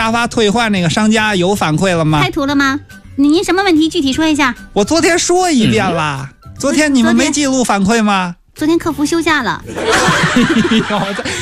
沙发退换那个商家有反馈了吗？ 开图了吗？您什么问题具体说一下？ 我昨天说一遍了，昨天你们没记录反馈吗？ 昨天客服休假了。